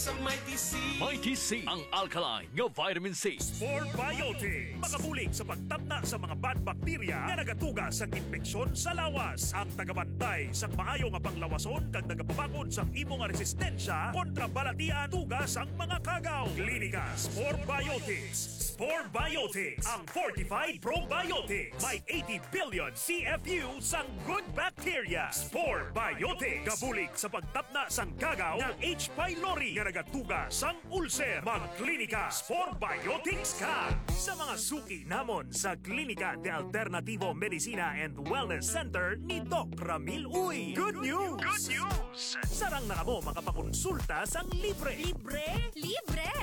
Sa Mighty C. Mighty C, ang alkaline nga vitamin C. Spore Biotics. Makabulig sa pagtapna sa mga bad bacteria na nagatuga sa infeksyon sa lawas. Ang tagabantay sa maayo nga panglawason kag nagapabakod sa imo nga resistensya kontra balatian tuga sang mga kagaw. Klinika Spore Biotics. Spore Biotics, ang fortified probiotics. May 80 billion CFU sang good bacteria. Spore Biotics. Kabulig sa pagtapna sang kagaw ng H. pylori nga nagatuga sang ulcer. Magklinika Spore Biotics ka sa mga suki namon sa Klinika de Alternativo Medicina and Wellness Center ni Doc Ramil Uy. Good news! Good news! Sarang na mo makapakonsulta sang libre. Libre? Libre!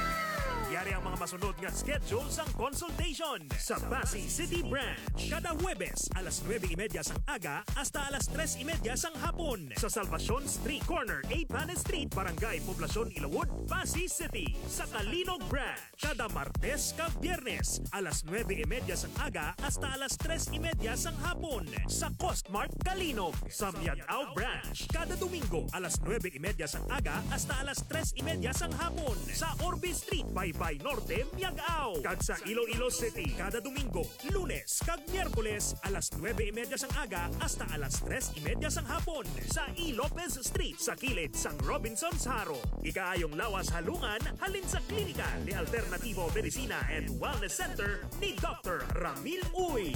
Yari ang mga masunod nga schedule sang consultation sa Pasig City Branch. Kada Huwebes, alas 9:30 sang aga hasta alas 3:30 sang hapon. Sa Salvacion Street Corner, A. Panes Street, Barangay Poblacion, Ilawod, Pasig City. Sa Kalinog Branch, kada Martes kag Biyernes, alas 9:30 sang aga hasta alas 3:30 sang hapon. Sa Costmart, Kalinog. Sa Miagao Branch, kada Domingo, alas 9:30 sang aga hasta alas 3:30 sang hapon. Sa Orbe Street, Baybay Norte, Miagao. Kag sa Iloilo City, kada Domingo, Lunes kag Miyerkules, alas 9:30 sang aga hasta alas 3:30 sang hapon. Sa E. Lopez Street, sa kilid sang Robinson's Haro. Ikaayong lawas halungan, halin sa Klinika de Alternativo Medicina and Wellness Center ni Dr. Ramil Uy.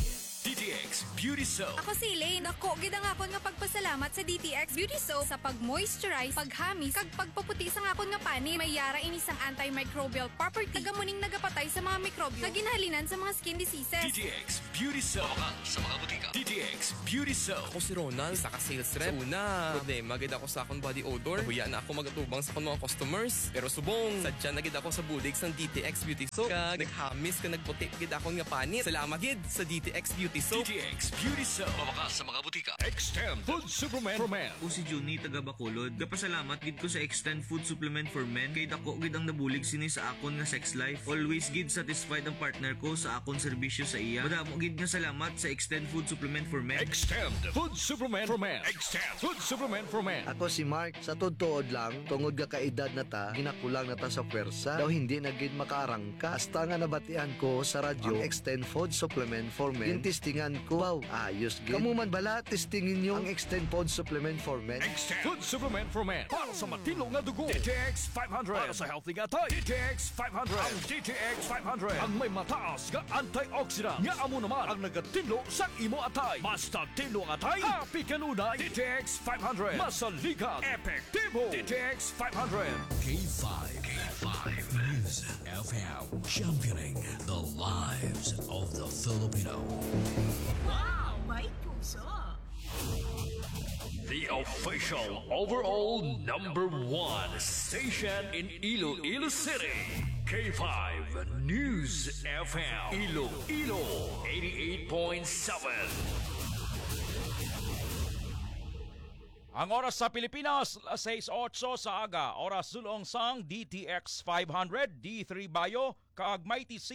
DTX Beauty Soap. Ako si Elaine. Dako, gid ang akon nga pagpasalamat sa DTX Beauty Soap sa pag-moisturize, paghamis, kag pagpaputi sa akon nga pani. May yara ini sang antimicrobial property. Tagamuning nagapatay sa mga mikrobyo nga ginahalinan sa mga skin diseases. DTX Beauty Soap. Baka sa mga butika. DTX Beauty Soap. Ako si Ronald, saka sales rep. Una, problema gid ako sa akong body odor. Huya na ako magatubang sa akong mga customers. Pero subong, sadya na gid ako sa bulig sang DTX Beauty Soap. Kag naghamis ka nagputi gid akong nga panit. Salamat gid sa DTX Beauty Soap. DTX Beauty Soap. Baka sa mga butika. Extend Food Supplement for Men. Ako si Juni taga Bacolod. Gapasalamat gid ko sa Extend Food Supplement for Men kay dako gid ang nabulig sini sa akon nga sex life. Always gid satisfied ang partner ko sa akon serbisyo sa iya. Madamo gid nga salamat sa Extend Food Supplement for Men. Extend Food Supplement for Men. Extend Food Supplement for Men. Ako si Mark, sa tuod lang, tungod ka kaedad na ta, ginakulang na ta sa pwersa, daw hindi na gid makaarangka. Hasta nga nabatian ko sa radyo, ang Extend Food Supplement for Men. Testingan ko, wow, ayos gid. Kamu man bala, testingin nyo ang Extend Food Supplement for Men. Extend Food Supplement for Men. Para sa matino nga dugo. DTX 500. Para sa healthy nga tay. DTX 500. Ang DTX 500. Ang may mataas nga antioxidant. Nga amo naman ang nagatino sa imo atay. Basta tino nga atay. Happy kanunay. DTX 500. Masaligan. Epektibo. DTX 500. K5 News FM, championing the lives of the Filipino. Wow, may puso! The official overall #1 station in Iloilo City. K5 News FM. Iloilo 88.7. Ang oras sa Pilipinas, 6:08 sa aga. Oras sulong sang DTX 500, D3 Bayo, kaag Mighty C.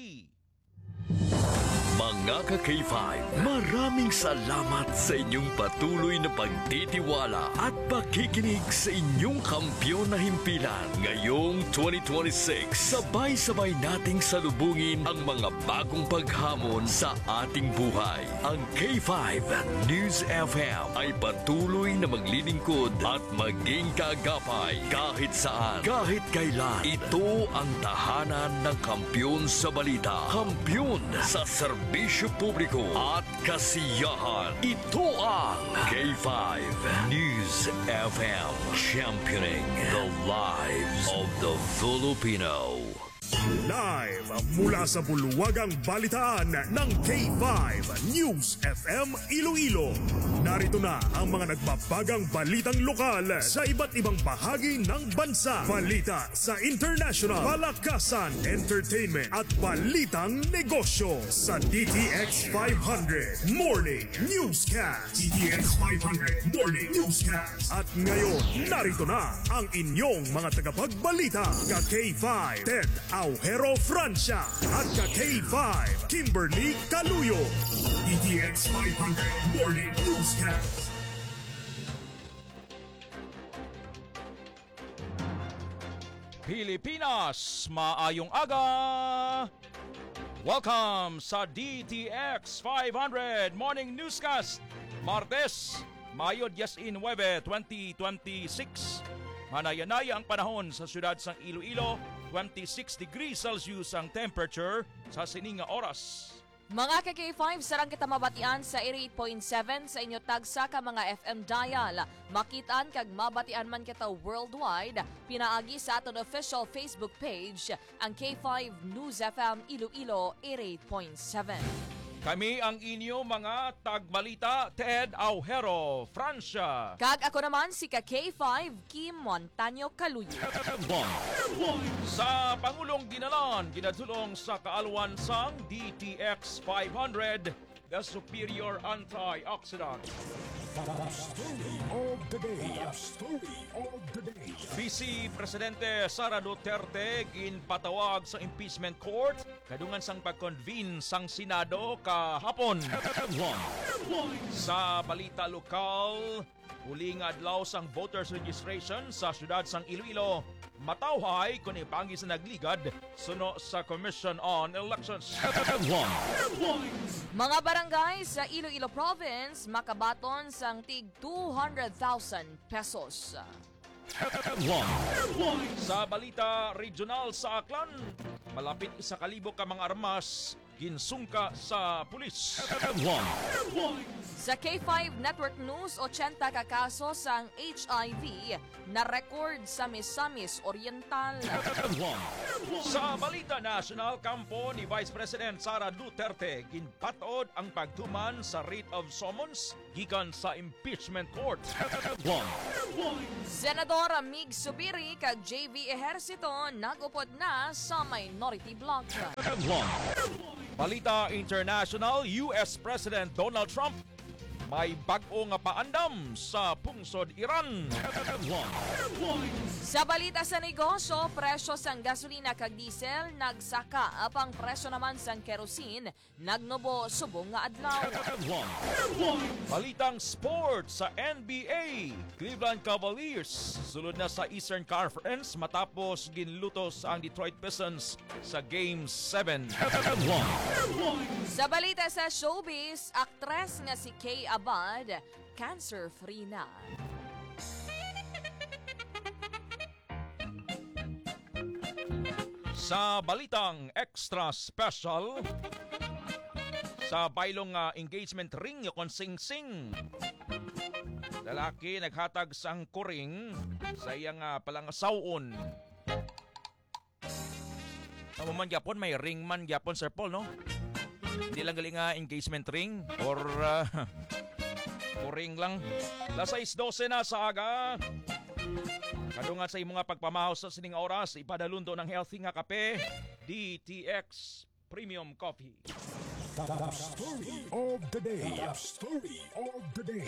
Mga ka-K5, maraming salamat sa inyong patuloy na pagtitiwala at pakikinig sa inyong kampyon na himpilan. Ngayong 2026, sabay-sabay nating salubungin ang mga bagong paghamon sa ating buhay. Ang K5 News FM ay patuloy na maglilingkod at maging kaagapay kahit saan, kahit kailan. Ito ang tahanan ng kampyon sa balita, kampyon sa serbisyo publiko at kasiyahan. Ito ang K5 News FM, championing the lives of the Filipino. Live mula sa bulwagang balitaan ng K5 News FM Iloilo. Narito na ang mga nagbabagang balitang lokal sa iba't ibang bahagi ng bansa. Balita sa international, palakasan, entertainment at balitang negosyo sa DTX 500 Morning Newscast. DTX 500 Morning Newscast. At ngayon, narito na ang inyong mga tagapagbalita. Ka K5 Ted Aujero Francia at ka K5 Kimberly Caluyo. DTX 500 Morning Newscast. Pilipinas, maayong aga! Welcome sa DTX 500 Morning Newscast. Martes, Mayo 19, 2026. Manayanaya ang panahon sa siyudad ng Iloilo. 26 degrees Celsius ang temperature sa sininga oras. Mga KK5, sarang kita mabatian sa 88.7 sa inyo tagsa ka mga FM dial. Makitaan kag mabatian man kita worldwide, pinaagi sa aton official Facebook page, ang K5 News FM Iloilo 88.7. Kami ang inyo mga tagbalita, Ted Aujero, Francia. Kag ako naman si K5 Kim Montaño Caluyo. Sa Pangulong Dinalan, ginadulong sa kaalwan sang DTX 500, the superior antioxidant. Vice Presidente Sara Duterte ginpatawag sa impeachment court kadungan sang pag-convene sang Senado kahapon. Sa balita lokal, huling adlaw sang voters registration sa siyudad sang Iloilo. Matawhay kung ipangi sa nagligad suno sa Commission on Elections. Mga barangay sa Iloilo Province makabaton sang tig 200,000 pesos. Sa balita regional sa Aklan, malapit 1,000 ka mga armas ginsungka sa pulis. Sa K5 Network News, 80 ka kaso sang HIV na record sa Misamis Oriental. Sa balita national, kampo ni Vice President Sara Duterte ginpatod ang pagtuman sa writ of summons gikan sa impeachment court. Senador Mig Subiri kag JV Ejercito nagupod na sa minority bloc. Balita international, US President Donald Trump may bag-o nga paandam sa pungsod Iran. Sa balita sa negosyo, presyo sang gasolina kag diesel nagsaka, apang presyo naman sang kerosene nagnubo subong nga adlaw. Balitang sports sa NBA, Cleveland Cavaliers sulod na sa Eastern Conference matapos ginlutos ang Detroit Pistons sa Game 7. Sa balita sa showbiz, aktres nga si Kay Abad, cancer-free na. Sa balitang extra special, sa baylong engagement ring kon sing-sing, lalaki naghatag sang kuring sa iyang palangasawon. Amo man gyapon may ring man gyapon Sir Paul, no? Hindi lang galing engagement ring or kuring lang. Las 6:12 na sa aga. Kadungan sa imong pagpamahaw sa sining oras, ipadalundo ng healthy nga kape, DTX Premium Coffee. Top story of the day. Top story of the day.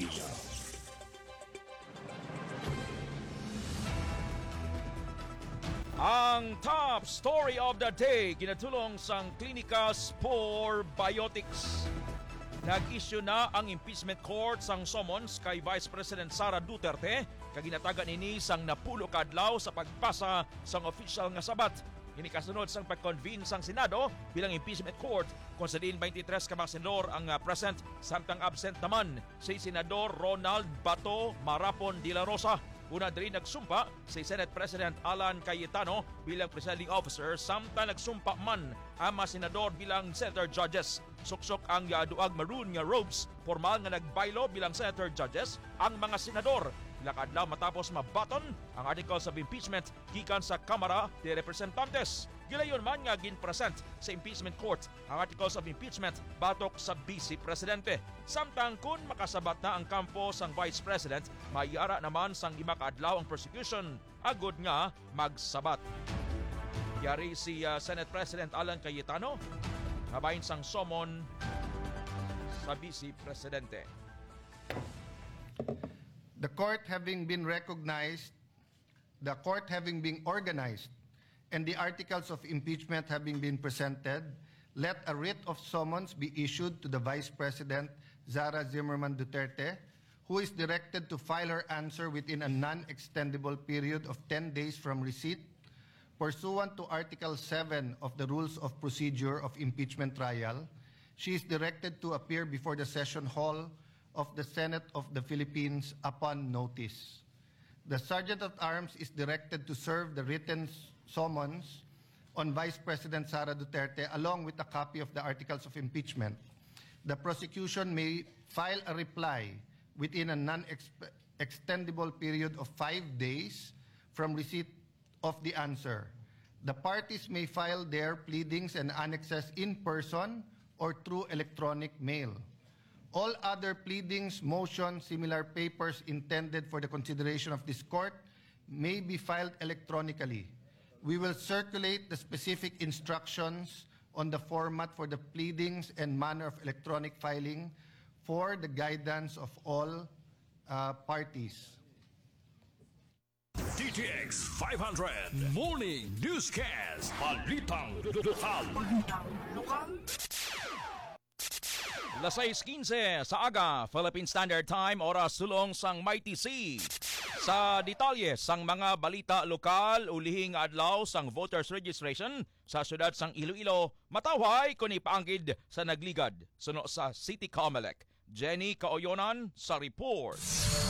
Ang top story of the day ginatulong sang Clinicas for Biotics. Nag-issue na ang impeachment court sang summons kay Vice President Sara Duterte kaginatagan ini sang napulo ka adlaw sa pagpasa sang official nga sabat. Ini kasunod sang pag-convene sang Senado bilang impeachment court kung sa diin 23 ka mga senador ang present, samtang absent naman si Senador Ronald Bato Marapon de la Rosa. Una din nagsumpa si Senate President Alan Cayetano bilang presiding officer, samtang nagsumpa man ang mga senador bilang senator judges. Suksok ang duag maroon nga robes, formal nga nagbaylo bilang senator judges ang mga senador. Lakadlaw matapos mabaton ang articles of impeachment gikan sa Kamara de Representantes. Gilayon man nga ginpresent sa impeachment court ang articles of impeachment batok sa Vice Presidente. Samtang kun makasabat na ang kampo sang Vice President, mayara naman sang 5 ka adlaw ang prosecution agud nga magsabat. Yari si Senate President Alan Cayetano kabayin sang somon sa Vice Presidente. The court having been recognized, the court having been organized, and the articles of impeachment having been presented, let a writ of summons be issued to the Vice President, Zara Zimmerman Duterte, who is directed to file her answer within a non-extendable period of 10 days from receipt, pursuant to Article 7 of the Rules of Procedure of Impeachment Trial, she is directed to appear before the session hall of the Senate of the Philippines upon notice. The Sergeant at Arms is directed to serve the written summons on Vice President Sara Duterte along with a copy of the Articles of Impeachment. The prosecution may file a reply within a non-extendable period of 5 days from receipt of the answer. The parties may file their pleadings and annexes in person or through electronic mail. All other pleadings, motions, similar papers intended for the consideration of this court may be filed electronically. We will circulate the specific instructions on the format for the pleadings and manner of electronic filing for the guidance of all parties. DTX 500 Morning Newscast. Balitang lokal. Las 6:15 sa aga, Philippine Standard Time, oras sulong sang Mighty Sea. Sa detalye sang mga balita lokal, ulihing adlaw sang voters registration sa syudad sang Iloilo, matawhay kung ipaanggid sa nagligad suno sa City Comelec. Jenny Kaoyonan sa report.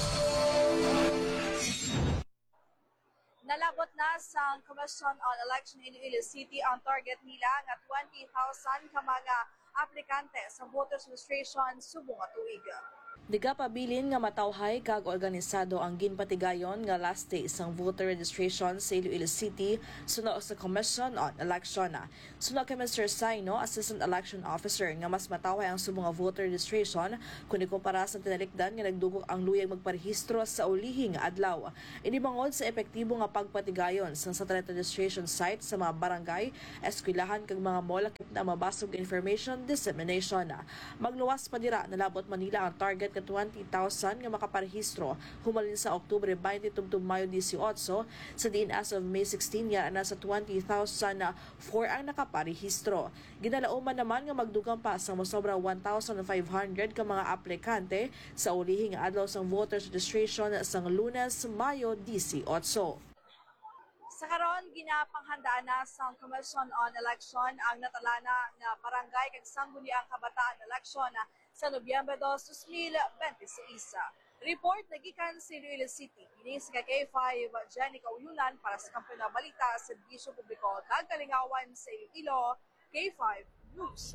Nalabot na sa Commission on Election in Iloilo City ang target nila nga 20,000 ka mga aplikante sa voters registration subong nga tuig. Digapabilin nga matawhay kag organisado ang ginpatigayon nga last day sang voter registration sa Iloilo City suno sa Commission on Election. Suno kay Mr. Saino, Assistant Election Officer, nga mas matawhay ang subong nga voter registration kung ikumpara sa tinalikdan nga nagdugok ang luyag magparehistro sa ulihing adlaw. Inibangod sa epektibo nga pagpatigayon sa satellite registration site sa mga barangay, eskwelahan kag mga mall na mabasog information dissemination. Magluwas pa dira nalabot Manila ang target ka 20,000 nga makaparehistro humalin sa Oktubre 20 tubtub Mayo 18 sa diin as of May 16 ya na sa 20,004 ang nakaparehistro. Ginalauman naman nga magdugang pa sa mosobra 1,500 ka mga aplikante sa ulihing adlaw sang voters registration sang Lunes, Mayo 18. Sa karon ginapanghandaan na sa Commission on Election ang natalana nga barangay kag sangguniang kabataan election sa Nobyembre 2, 2026. Report nagikan sa Iloilo City. Ini sa K5 Jenny Kauyunan para sa Kampiyon na Balita, Serbisyo Publiko kag Kalingawan sa Iloilo, K5 News.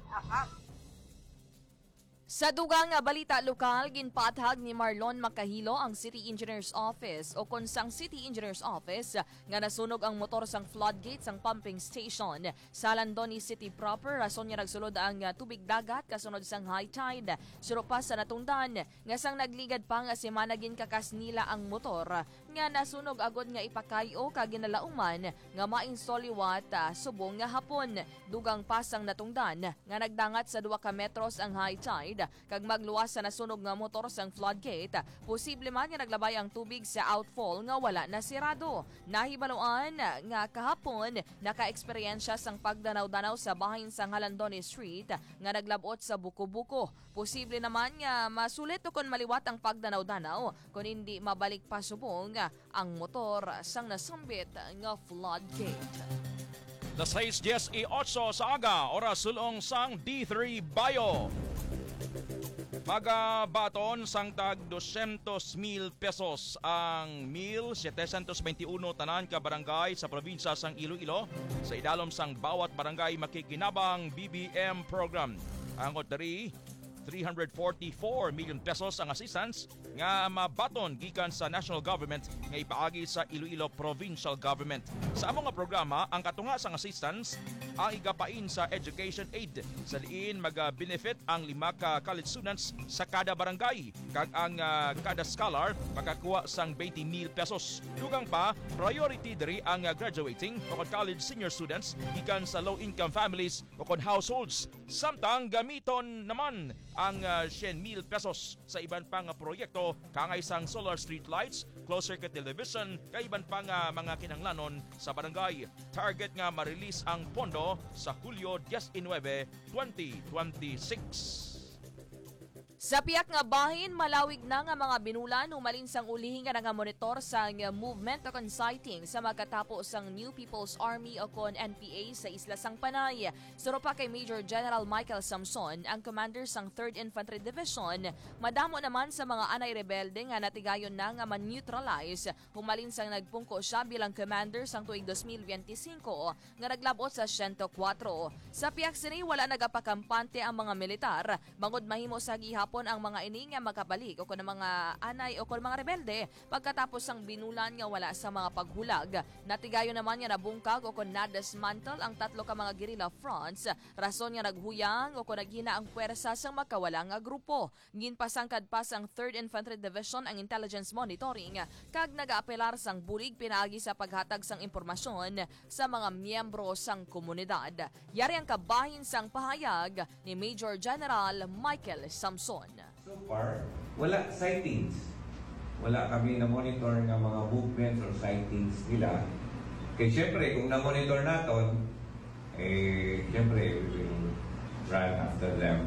Sa dugang nga balita lokal, ginpaathag ni Marlon Macahilo ang City Engineer's Office o konsang City Engineer's Office nga nasunog ang motor sang floodgates ang pumping station sa Landoni City proper. Rason niya nagsulod ang tubig dagat kasunod sang high tide. Suro pa sa natungdan nga sang nagligad pa nga si managin kakas nila ang motor nga nasunog agod nga ipakayo kag ginalauman nga ma-install liwat subong nga hapon. Dugang pasang natungdan nga nagdangat sa 2 ka metros ang high tide kag magluwas sa nasunog nga motor sang floodgate, posible man nga naglabay ang tubig sa outfall nga wala na sirado. Nahibaluan nga kahapon naka-eksperyensya sang pagdanaw-danaw sa bahin sang Halandoni Street nga naglabot sa buko-buko. Posible naman nga masulit kon maliwat ang pagdanaw-danaw kung hindi mabalik pa subong ang motor sang nasambit nga floodgate. Las 6:18 sa aga, oras sulong sang D3 Bio. Magabaton sang tag 200,000 pesos ang 1,721 tanan ka barangay sa probinsya sang Iloilo sa idalom sang bawat barangay makikinabang BBM program. Ang otari 344 million pesos ang assistance nga mabaton gikan sa national government nga ipaagi sa Iloilo provincial government. Sa among nga programa, ang katunga sang assistance ang igapain sa education aid. Sa diin mag-benefit ang 5 ka college students sa kada barangay kag ang kada scholar makakuha sang 20,000 pesos. Dugang pa, priority diri ang graduating o college senior students gikan sa low-income families o households. Samtang gamiton naman ang 100,000 pesos sa iban pang proyekto kangay sang solar street lights, closed circuit television, kay iban pang mga kinahanglanon sa barangay. Target nga ma-release ang pondo sa Hulyo 19, 2026. Sa piyak nga bahin, malawig na nga mga binulan humalin sang ulihin nga nga monitor sang movement o sighting sa magkatapos sang New People's Army o kon NPA sa Isla Sang Panay. Suro pa kay Major General Michael Samson, ang commander sang 3rd Infantry Division, madamo naman sa mga anay rebelde nga natigayon na nga man-neutralize humalin sang nagpungko siya bilang commander sang tuig 2025 nga naglabot sa 104. Sa piyak sini wala nagapakampante ang mga militar, bangod mahimo sa gihapon ang mga ini nga makabalik o kuno mga anay o kuno mga rebelde pagkatapos ang binulan nga wala sa mga paghulag. Natigayon naman nga nabungkag o kuno na-dismantle ang 3 ka mga guerrilla fronts, rason nga naghuyang o kuno naghina ang puwersa sang makawala nga grupo. Ginpasangkad pa sang 3rd Infantry Division ang intelligence monitoring kag nagaapelar sang bulig pinaagi sa paghatag sang impormasyon sa mga miyembro sang komunidad. Yari ang kabahin sang pahayag ni Major General Michael Samson. So far, wala sightings. Wala kami na-monitor ng mga movements or sightings nila. Kaya syempre, kung na-monitor natin, syempre, we will run after them.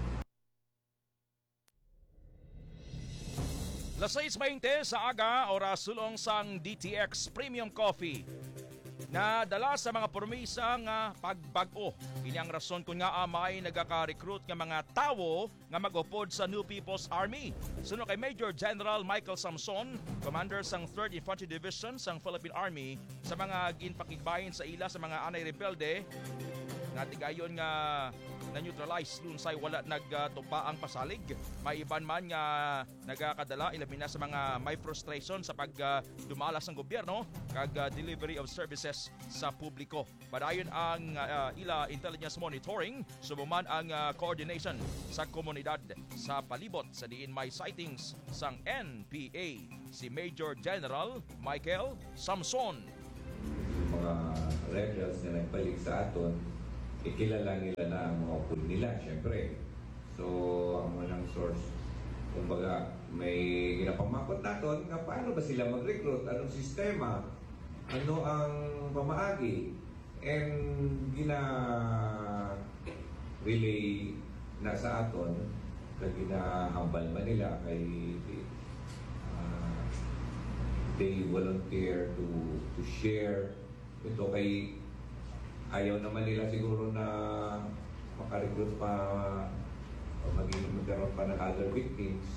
Las 6:20 sa aga, oras sulong sang DTX Premium Coffee. Nadala sa mga promisa nga pagbag-o. Ini ang rason kung nga may nagaka-recruit nga mga tawo nga mag-upod sa New People's Army. Sunod kay Major General Michael Samson, Commander sang 3rd Infantry Division sang Philippine Army, sa mga ginpakigbahin sa ila sa mga anay rebelde, natigayon nga na-neutralize lunsay wala nagtupa ang pasalig. May iban man nga nagakadala ilabi na sa mga may frustration sa pagdumalas ng gobyerno kag delivery of services sa publiko. Padayon ang ila intelligence monitoring, sumuman ang coordination sa komunidad sa palibot sa diin may sightings sang NPA. Si Major General Michael Samson. Mga rebels na nagbalik sa aton, ikilala nila na ang mga upod nila, syempre. So, ang unang source, kumbaga, may ginapamakot natin nga paano ba sila mag-recruit, anong sistema, ano ang pamaagi, and gina-relay na sa aton, kag ginahambal man nila kay they volunteer to share ito kay ayaw naman nila siguro na makarecruit pa o magkaroon pa ng other victims.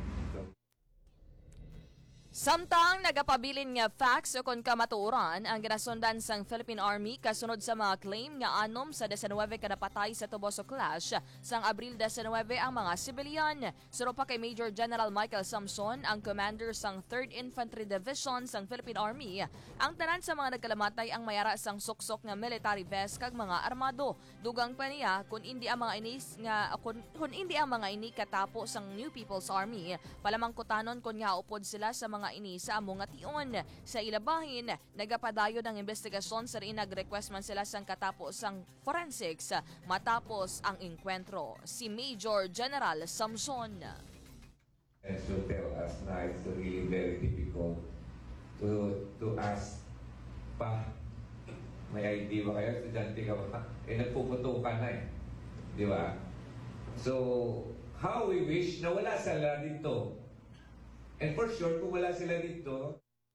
Samtang nagapabilin nga facts o kon kamatuoran ang ginasundan sang Philippine Army kasunod sa mga claim nga anom sa 19 kanapatay sa Tuboso Clash sang Abril 19 ang mga sibilyan. Suro pa kay Major General Michael Samson, ang commander sang 3rd Infantry Division sang Philippine Army, ang tanan sa mga nagkalamatay ang mayara sang suksok nga military vest kag mga armado. Dugang pa niya kung hindi ang mga ini katapo sang New People's Army, palamangkutanon kun nga upod sila sa mga ini sa among ation. Sa ilabahin, nagapadayon ang investigasyon sa rin nag-request man sila sang katapos sang forensics matapos ang enkwentro. Si Major General Samson. And so tell us na it's really very difficult to ask pa, may ID ba kayo? Estudyante ka ba? Nagpuputo ka na di ba? So, how we wish na wala sila dito. And for sure, kung wala sila dito...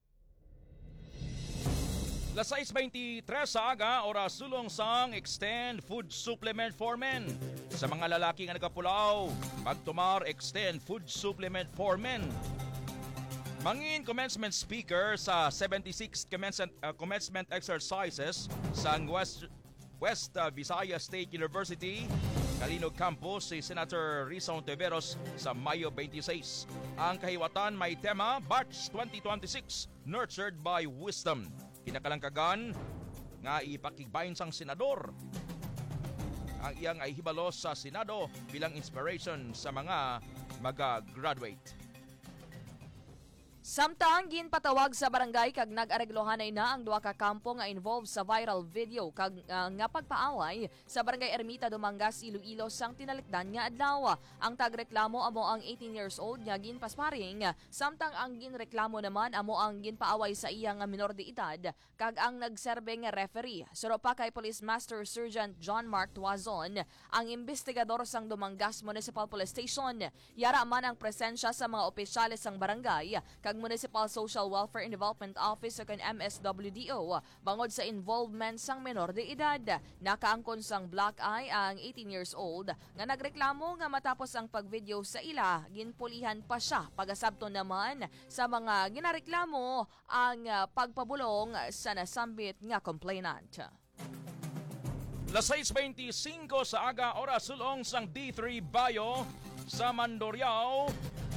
Las 6:23 sa aga, oras sulong sang Extend Food Supplement for Men. Sa mga lalaki nga nagapulaw, pagtumar Extend Food Supplement for Men. Mangin commencement speaker sa 76th commencement exercises sa West Visayas State University, Calinog Campus, si Senator Risa Ontiveros sa Mayo 26. Ang kahiwatan may tema Batch 2026 Nurtured by Wisdom. Kinakalangkagan nga ipakigbayin sang senador. Ang iyang ay hibalos sa Senado bilang inspiration sa mga mag-graduate. Samtang ginpatawag sa barangay kag nag-areglohanay na ang duha ka kampo nga involved sa viral video kag nga pagpaaway sa barangay Ermita Dumangas, Iloilo sang tinalikdan nga adlaw. Ang tagreklamo amo ang 18 years old nga ginpasparing, samtang ang ginreklamo naman amo ang ginpaaway sa iya nga minor de edad kag ang nagserbe nga referee. Suro pa kay Police Master Sergeant John Mark Tuazon, ang investigador sang Dumangas Municipal Police Station. Yara man ang presensya sa mga opisyales sang barangay kag Municipal Social Welfare and Development Office o MSWDO bangod sa involvement sang menor de edad. Nakaangkon sang black eye ang 18 years old nga nagreklamo nga matapos ang pagvideo sa ila, ginpulihan pa siya. Pagasabton naman sa mga ginareklamo ang pagpabulong sa nasambit nga complainant. Las 6:25 sa aga oras sulong sang D3 Bayo sa Mandurriao.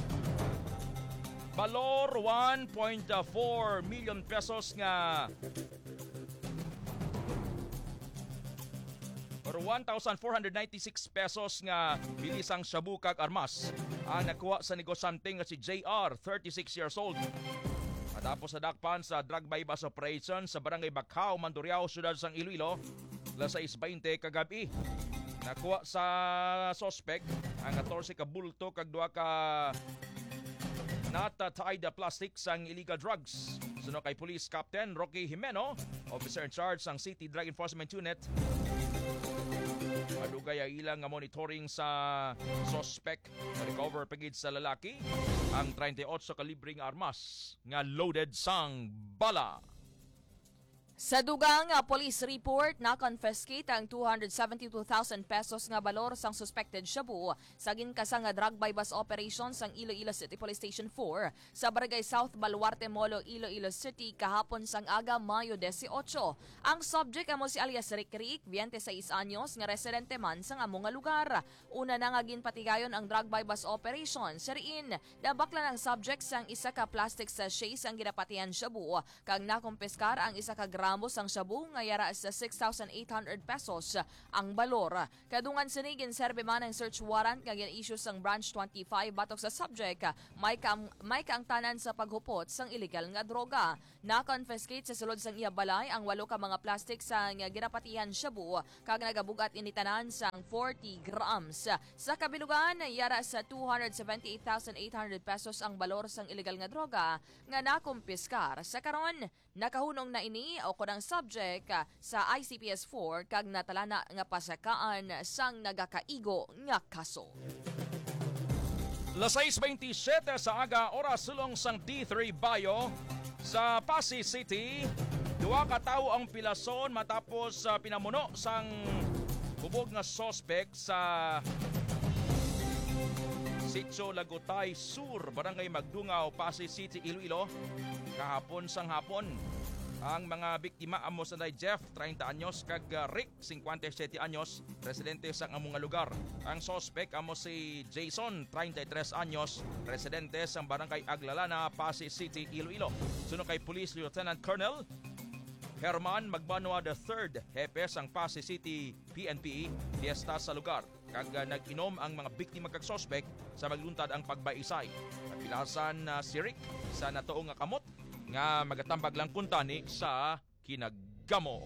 Valor 1.4 million pesos nga or 1,496 pesos nga bilisang shabu kag armas ang nakuha sa negosyante nga si JR, 36 years old. Matapos sa dakpan sa drug bypass operation sa barangay Bacau, Mandurriao, siyudad sang Iloilo, alas 6:20 kagabi. Nakuha sa suspect ang 14 ka bulto kag 2 ka tied plastic sang illegal drugs. Suno kay Police Captain Rocky Jimeno, officer in charge sang City Drug Enforcement Unit. Madugay ang ilang monitoring sa suspect na recover pagid sa lalaki ang 38 kalibring armas nga loaded sang bala. Sa dugang police report, na-confiscate ang 272,000 pesos nga balor sang suspected shabu sa ginkasang nga drug bypass operation sang Iloilo City Police Station 4 sa Barangay South Baluarte Molo, Iloilo City kahapon sang aga Mayo 18. Ang subject amo si alias Rick Rick, 26 anyos nga residente man sang amo nga lugar. Una na nga ginpatigayon ang drug bypass operation. Seriin, nabaklan ang subject sang isa ka plastic sachet sang ginapatian shabu kag nakumpiskar ang isa ka gramos ang shabu nga yara sa 6,800 pesos ang balor. Kadungan sinigin serbe man ang search warrant nga gin-issue sang branch 25 batok sa subject may kaangtanan sa paghupot sang illegal nga droga. Na-confiscate sa sulod sang iya balay ang 8 ka mga plastic sang ginapatihan shabu kag nagabugat initanan sang 40 grams. Sa kabilugan yara sa 278,800 pesos ang balor sang illegal nga droga nga nakumpiskar. Sa karon nakahunong na ini o kunang subject sa ICPS 4 kag natalana nga pasakaan sang nagakaigo nga kaso. Las 6:27 sa aga oras sulong sang D3 Bayo sa Pasig City. 2 ka tawo ang pilason matapos pinamuno sang bubog nga suspect sa Sitio Lagutay Sur, Barangay Magdungaw, Pasig City, Iloilo. Kahapon sang hapon. Ang mga biktima amo sa Jeff, 30 anyos, kag Rick, 57 anyos, residente sa among lugar. Ang suspect amo si Jason, 33 anyos, residente sa Barangay Aglalana, Pasig City, Iloilo. Suno kay Police Lieutenant Colonel Herman Magbanwa III, hepe sang Pasig City PNP, fiesta sa lugar. Kag nag-inom ang mga biktima kag suspect sa magluntad ang pagbaisay. Napilasan si Rick sa natuong nga kamot nga magatambag lang kuntani sa kinagamo.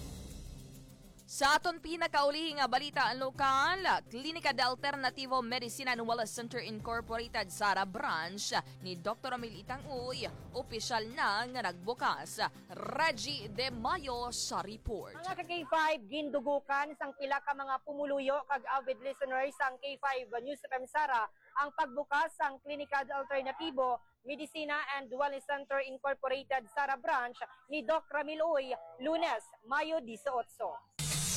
Sa aton pinakauli nga balita ang lokal, Klinika de Alternativo Medicina and Wellness Center Incorporated Sara Branch ni Dr. Amil Itanguy, opisyal na nga nagbukas. Reggie De Mayo sa report. Mga ka-K5, gindugukan sang pila ka mga pumuluyo kag avid listeners sang K5 News FM Sara ang pagbukas sang Klinika de Alternativo Medicina and Wellness Center Incorporated Sara Branch ni Doc Ramil Uy, Lunes, Mayo 18.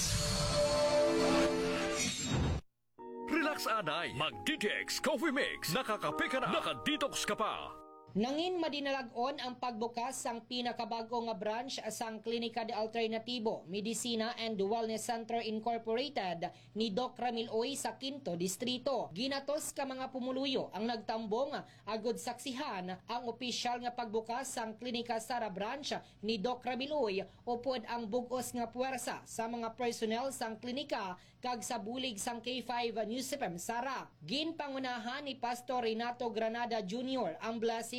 Relax anay, mag-DTX Coffee Mix. Nakakape ka na, nakadetox ka pa. Nangin madinalagon ang pagbukas sang pinakabago nga branch sang Klinika de Alternativo Medicina and Wellness Center Incorporated ni Doc Ramil Uy sa Quinto Distrito. Ginatos ka mga pumuluyo ang nagtambong agud saksihan ang opisyal nga pagbukas sang Klinika Sara Branch ni Doc Ramil Uy upod ang bugos nga puwersa sa mga personnel sang klinika kag sa bulig sang K5 News FM Sara. Ginpangunahan ni Pastor Renato Granada Jr. ang blessing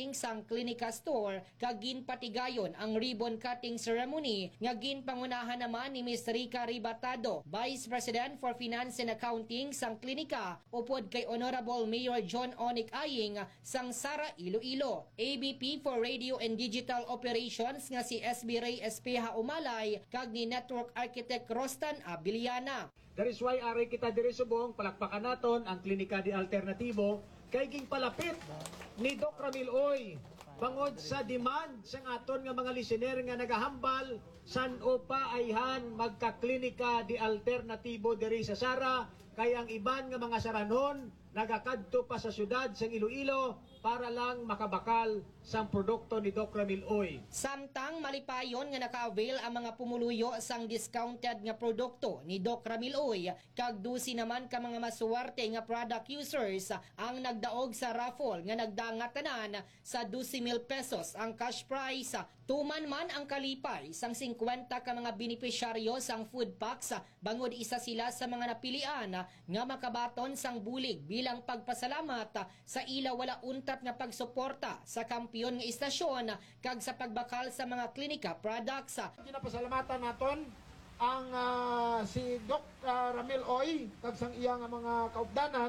opening sang klinika store kag ginpatigayon ang ribbon cutting ceremony nga ginpangunahan naman ni Ms. Rica Ribatado, Vice President for Finance and Accounting sang klinika, upod kay Honorable Mayor John Onic Aying sang Sara Iloilo. ABP for Radio and Digital Operations nga si SB Ray Espeja Umalay kag ni Network Architect Rostan Abiliana. That is why ari kita diri subong palakpakan naton ang Klinika di Alternatibo kay ging palapit ni Doc Ramil Oy bangod sa demand sang aton nga mga listener nga nagahambal san opa ayhan magka-Klinika di Alternatibo diri sa Sara kay ang iban nga mga saranon nagakadto pa sa syudad sang Iloilo para lang makabakal sang produkto ni Doc Ramil Oy. Samtang malipayon nga naka-avail ang mga pumuluyo sang discounted nga produkto ni Doc Ramil Oy, kag dusi naman ka mga masuwarte nga product users ang nagdaog sa raffle nga nagdangatanan sa 12,000 pesos ang cash prize. Tuman man ang kalipay sang 50 ka mga benepisyaryo sang food packs bangod isa sila sa mga napilian nga makabaton sang bulig bilang pagpasalamat sa ila wala untat nga pagsuporta sa kampiyon nga istasyon kag sa pagbakal sa mga klinika products. Ginapasalamatan naton ang si Doc Ramil Oy kag sang iya nga mga kaupdanan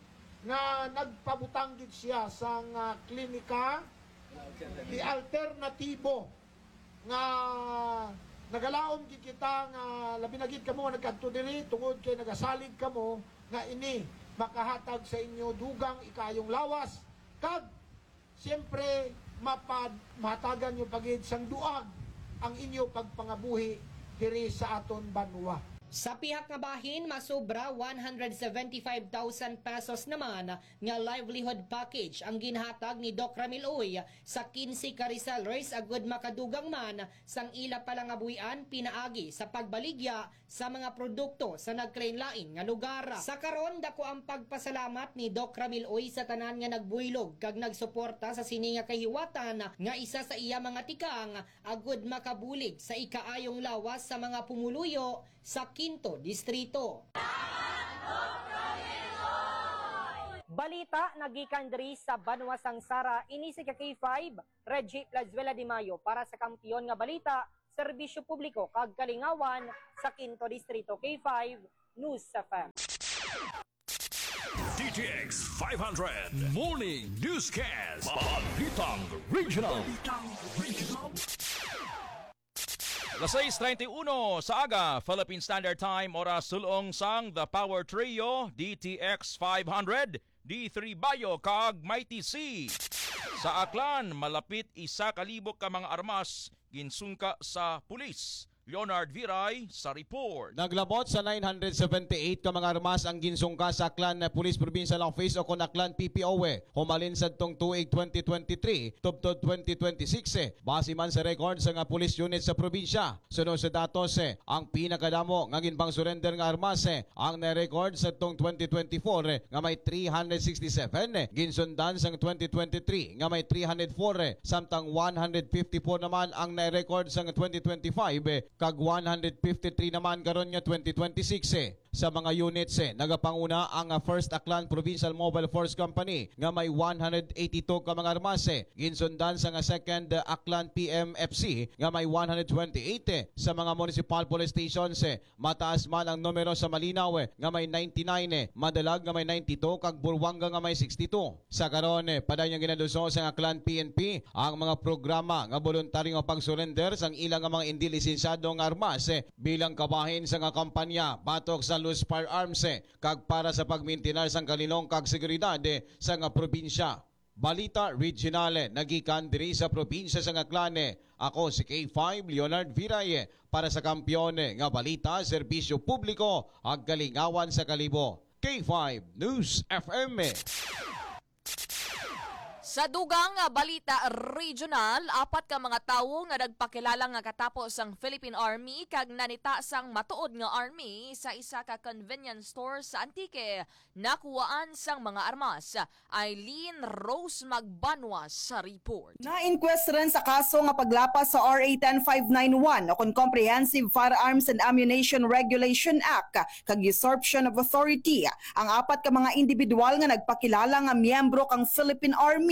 nga nagpabutang gid siya sang klinika di Alternatibo nga nagalaom gid kita nga labi na gid kamo nagkadto diri tungod kay nagasalig kamo nga ini makahatag sa inyo dugang ikayong lawas kag siyempre mahatagan nyo pagid sang duag ang inyo pagpangabuhi diri sa aton banwa. Sa pihak nga bahin, masobra 175,000 pesos naman nga livelihood package ang ginhatag ni Doc Ramil Oy sa 15 ka resellers agud makadugang man sang ila palangabuyan pinaagi sa pagbaligya sa mga produkto sa nagklain-lain nga lugar. Sa karon dako ang pagpasalamat ni Doc Ramil Oy sa tanan nga nagbuylog kag nagsuporta sa sini nga kahiwatan nga isa sa iya mga tikang agud makabulig sa ikaayong lawas sa mga pumuluyo sa Quinto Distrito. Balita nagikan diri sa Banwa sang Sara ini si K5 Reggie Plazuela de Mayo para sa kampiyon nga balita, serbisyo publiko kag kalingawan sa Quinto Distrito. K5 News FM. DTX 500 Morning Newscast. Balitang Regional. Alas 6:31 sa aga, Philippine Standard Time, oras sulong sang The Power Trio, DTX 500, D3 Bayo kag Mighty C. Sa Aklan, malapit 1,000 ka mga armas ginsungka sa pulis. Leonard Viray sa report. Naglabot sa 978 ka mga armas ang ginsungka sa Aklan Police Provincial Office o kon Aklan PPOE. Humalin sa tong tuig 2023 tubtod 2026 base man sa record sa nga police unit sa probinsya. Sunod sa datos ang pinakadamo nga ginpang surrender nga armas ang na-record sa tong 2024 nga may 367, ginsundan sa 2023 nga may 304, samtang 154 naman ang na-record sa 2025 kag 153 naman karon nga 2026. Sa mga units nagapanguna ang First Aklan Provincial Mobile Force Company nga may 182 ka mga armas. Ginsundan sa nga Second Aklan PMFC nga may 128. Sa mga municipal police stations mataas man ang numero sa Malinaw nga may 99, Madalag nga may 92 kag Burwanga nga may 62. Sa karon paday nga ginaduso sa Aklan PNP ang mga programa nga voluntaryo nga pag-surrender sang ilang nga mga hindi lisensyadong armas bilang kabahin sa nga kampanya batok sa loose firearms kag para sa pagmintinar sang kalinong kag seguridad sa nga probinsya. Balita Regional nagikan diri sa probinsya sa Aklan. Ako si K5 Leonard Viray para sa kampiyon nga balita, serbisyo publiko ag kalingawan sa kalibo. K5 News FM. Sa dugang balita regional, 4 ka mga tawo nga nagpakilala nga katapos ang Philippine Army kag nanita sang matuod nga army sa isa ka convenience store sa Antique, nakuwaan sang mga armas. Eileen Rose Magbanwas sa report. Na-inquest rin sa kaso nga paglapas sa RA 10591 o Comprehensive Firearms and Ammunition Regulation Act kag usurpation of authority ang 4 ka mga individual nga nagpakilala nga miyembro kang Philippine Army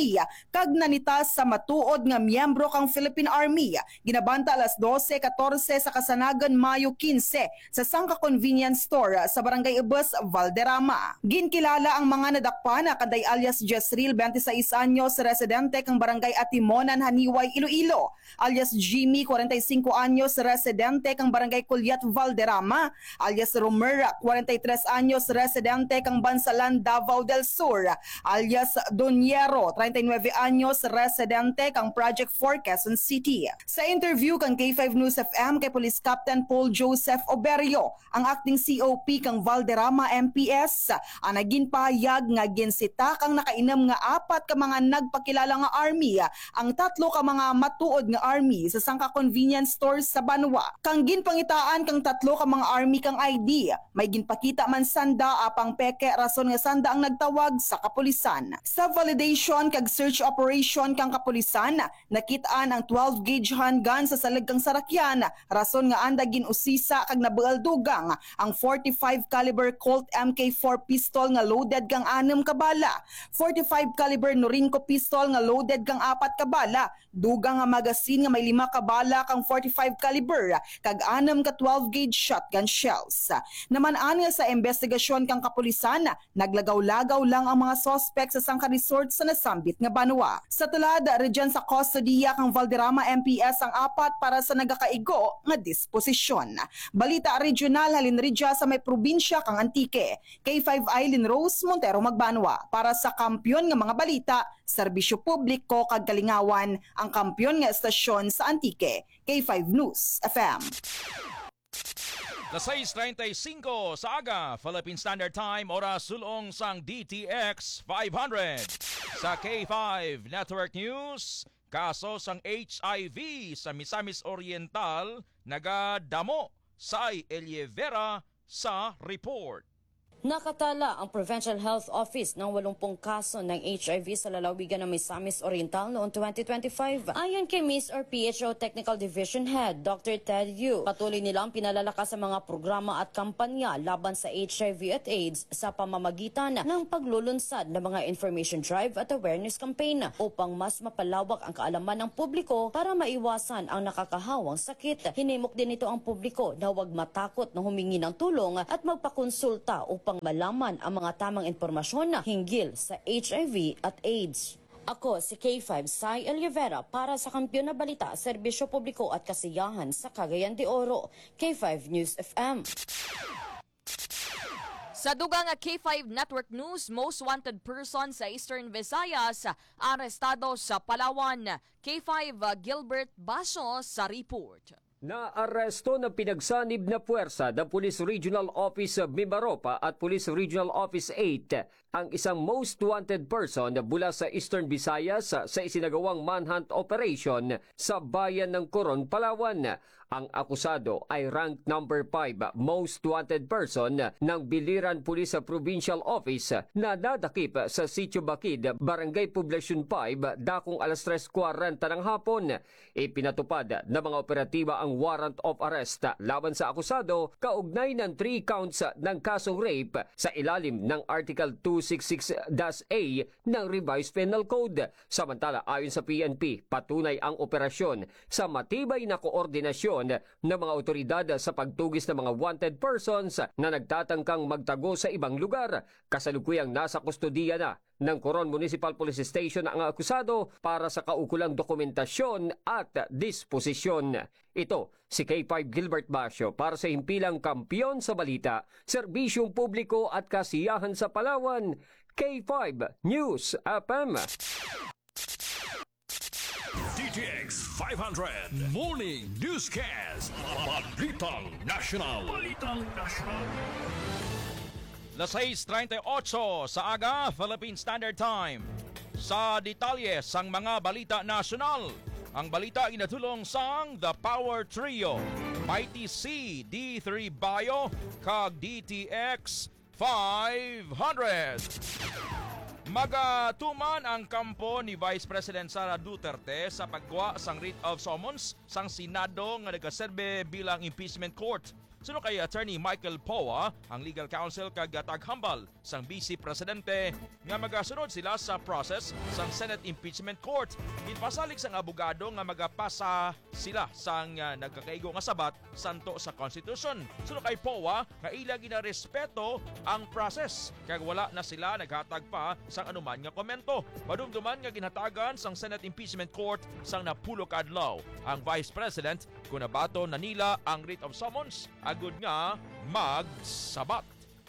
Army kag nanita sa matuod nga miyembro kang Philippine Army. Ginabanta alas 12:14 sa Kasanagan Mayo 15 sa Sangka Convenience Store sa Barangay Ubos, Valderrama. Ginkilala ang mga nadakpan na kaday alias Jezreel, 26 anyos, residente kang Barangay Atimonan, Haniway, Iloilo, alias Jimmy, 45 anyos, residente kang Barangay Kulyat, Valderrama, alias Romera, 43 anyos, residente kang Bansalan, Davao del Sur, alias Doniero, 39 anyos, residente kang Project 4, Quezon City. Sa interview kang K5 News FM kay Police Captain Paul Joseph Oberio, ang acting COP kang Valderrama MPS, ang naging pahayag nga ginsita kang nakainam nga 4 ka mga nagpakilala nga army, ang 3 ka mga matuod nga army sa Sangka Convenience Store sa Banwa. Kang ginpangitaan kang 3 ka mga army kang ID, may ginpakita man sanda apang peke rason nga sanda ang nagtawag sa kapulisan. Sa validation kag search operation kang kapulisan, nakitaan ang 12 gauge handgun sa salig kang sarakyan, rason nga anda ginusisa kag nabualdugang ang 45 caliber Colt MK4 pistol nga loaded kang 6 ka bala, 45 caliber Norinco pistol nga loaded kang 4 ka bala, dugang nga magazine nga may 5 ka bala kang 45 caliber kag 6 ka 12 gauge shotgun shells. Naman-an nga sa investigasyon kang kapulisan, naglagaw-lagaw lang ang mga suspect sa Sangka Resort sa nasambit nga Banwa. Sa tulad, region sa kustodiya kang Valderrama MPS ang 4 para sa nagakaigo nga disposisyon. Balita regional halin ridya sa may probinsya kang Antique. K5 Island Rose, Montero, Magbanwa. Para sa kampyon nga mga balita, serbisyo publiko kag kalingawan, ang kampyon nga estasyon sa Antique. K5 News FM. Las 6:35 sa aga, Philippine Standard Time, oras sulong sang DTX 500. Sa K5 Network News, kaso sang HIV sa Misamis Oriental nagadamo sa Elievera sa report. Nakatala ang Provincial Health Office ng 80 kaso ng HIV sa lalawigan ng Misamis Oriental noong 2025. Ayon kay Miss or PHO Technical Division Head, Dr. Ted Yu, patuloy nilang pinalalakas ang mga programa at kampanya laban sa HIV at AIDS sa pamamagitan ng paglulunsad ng mga information drive at awareness campaign upang mas mapalawak ang kaalaman ng publiko para maiwasan ang nakakahawang sakit. Hinimok din ito ang publiko na huwag matakot na humingi ng tulong at magpakonsulta upang malaman ang mga tamang impormasyon na hinggil sa HIV at AIDS. Ako si K5 Sai Elievera para sa Kampyon na Balita, Serbisyo Publiko at Kasiyahan sa Cagayan de Oro. K5 News FM. Sa dugang K5 Network News, most wanted person sa Eastern Visayas arestado sa Palawan. K5 Gilbert Baso sa report. Naaresto ng pinagsanib na puwersa ng Police Regional Office Mimaropa at Police Regional Office 8 ang isang most wanted person mula sa Eastern Visayas sa isinagawang manhunt operation sa bayan ng Coron, Palawan. Ang akusado ay ranked number 5 most wanted person ng Biliran Police Provincial Office na nadakip sa Sitio Bakid, Barangay Poblacion 5, dakong alas 3:40 ng hapon. Ipinatupad ng mga operatiba ang warrant of arrest laban sa akusado kaugnay ng 3 counts ng kasong rape sa ilalim ng Article 266-A ng Revised Penal Code. Samantala, ayon sa PNP, patunay ang operasyon sa matibay na koordinasyon ng mga otoridad sa pagtugis ng mga wanted persons na nagtatangkang magtago sa ibang lugar. Kasalukuyang nasa kustodiya na ng Coron Municipal Police Station ang akusado para sa kaukulang dokumentasyon at disposisyon. Ito si K5 Gilbert Basio para sa himpilang Kampiyon sa Balita, Serbisyong Publiko at Kasiyahan sa Palawan. K5 News FM. DTX 500 Morning Newscast. Balitang National. Las 6:38 sa aga, Philippine Standard Time. Sa detalye sang mga balita nasyonal, ang balita inatulong sang The Power Trio, Mighty C, D3 Bio, kag DTX 500. Magatuman ang kampo ni Vice President Sara Duterte sa paggawa sang writ of summons sang Senado nga nagaserbe bilang impeachment court. Suno kay Attorney Michael Poa, ang legal counsel kag taghambal sang Vice Presidente nga magasunod sila sa process sang Senate Impeachment Court. Inpasalig sang abogado nga magapasa sila sang nagkakaigo nga sabat santo sa Constitution. Suno kay Poa nga ila ginarespeto ang process kag wala na sila naghatag pa sang anuman nga komento. Madumduman nga ginhatagan sang Senate Impeachment Court sang napulo ka adlaw ang Vice President kung nabato na nila ang writ of summons agud nga magsabat.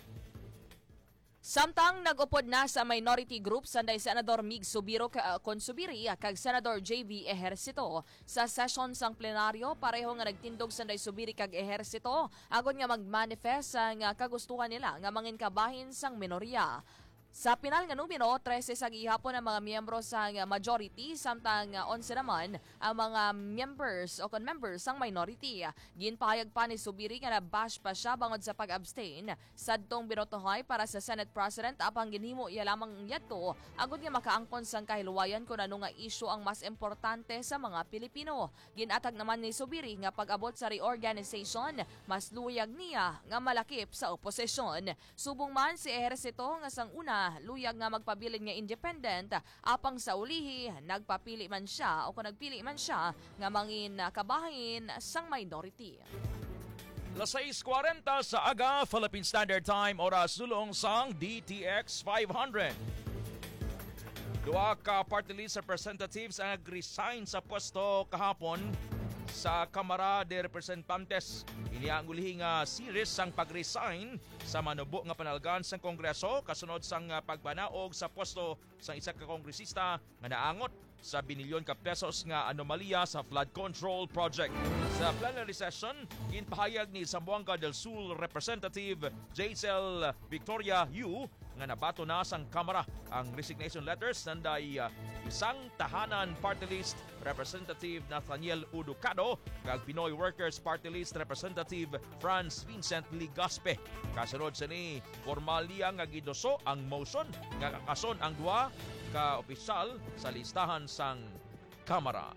Samtang nag-upod na sa minority group sanday Senador Mig Subiro Consubiri kag Senador JV Ejercito sa session sang plenaryo pareho nga nagtindog sanday Subiri kag Ejercito agud nga magmanifest sang kagustuhan nila nga manginkabahin sang minorya. Sa pinal nga numero, 13 sa gihapon ang mga miyembro sa majority, samtang 11 naman ang mga members o members sang minority. Ginpahayag pa ni Subiri nga nabash pa siya bangod sa pag-abstain sadtong binotohay para sa Senate President apang ginhimo iya lamang yadto agud nga makaangkon sang kahiluwayan kung ano nga issue ang mas importante sa mga Pilipino. Ginatag naman ni Subiri nga pag-abot sa reorganization, mas luyag niya nga malakip sa oposisyon. Subong man si Ejercito nga sang una luyag nga magpabilin nga independent apang sa ulihi nagpapili man siya o kung nagpili man siya nga mangin kabahin sang minority. Las 6:40 sa aga Philippine Standard Time, oras sulong sang DTX 500. Duha ka party list representatives ang nag-resign sa pwesto kahapon sa Kamara de Representantes. Iniang ulihi nga series sang pag-resign sa manubo nga panalgan sang Kongreso kasunod sang pagbanaog sa pwesto sang isa ka kongresista nga naangot sa binilyon ka pesos nga anomalya sa flood control project. Sa plenary session, ginpahayag ni Zamboanga del Sur Representative Jaisel Victoria Yu nga nabato na sang Kamara ang resignation letters nanday isang tahanan party list Representative Nathaniel Uducado kag Pinoy Workers Party List Representative Franz Vincent Ligaspe. Kasunod sa ni formal niya nga gidoso ang motion nga kakason ang duha ka opisyal sa listahan sang Kamara.